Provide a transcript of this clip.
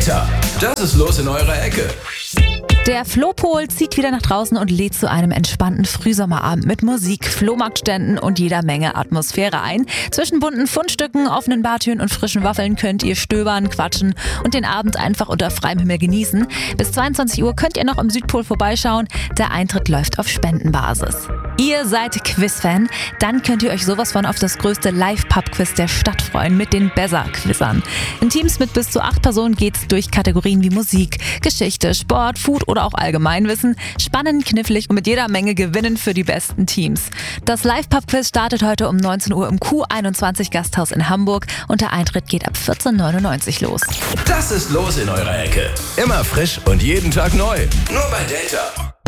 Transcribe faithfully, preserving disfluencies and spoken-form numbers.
Delta, das ist los in eurer Ecke. Der Flohpol zieht wieder nach draußen und lädt zu einem entspannten Frühsommerabend mit Musik, Flohmarktständen und jeder Menge Atmosphäre ein. Zwischen bunten Fundstücken, offenen Bartüren und frischen Waffeln könnt ihr stöbern, quatschen und den Abend einfach unter freiem Himmel genießen. Bis zweiundzwanzig Uhr könnt ihr noch im Südpol vorbeischauen. Der Eintritt läuft auf Spendenbasis. Ihr seid Quizfan? Dann könnt ihr euch sowas von auf das größte Live-Pub-Quiz der Stadt freuen mit den Buzzer-Quizzern. In Teams mit bis zu acht Personen geht's durch Kategorien wie Musik, Geschichte, Sport, Food oder auch Allgemeinwissen. Spannend, knifflig und mit jeder Menge Gewinnen für die besten Teams. Das Live-Pub-Quiz startet heute um neunzehn Uhr im Q einundzwanzig Gasthaus in Hamburg und der Eintritt geht ab vierzehn neunundneunzig los. Das ist los in eurer Ecke. Immer frisch und jeden Tag neu. Nur bei Delta.